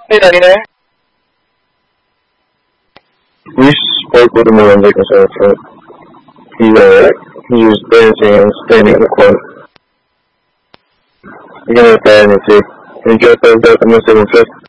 Hey, Danny there. We spoke with him on Lincoln Center. He was dancing and standing in the corner. Again, with that, and see. And just as that, I'm going to say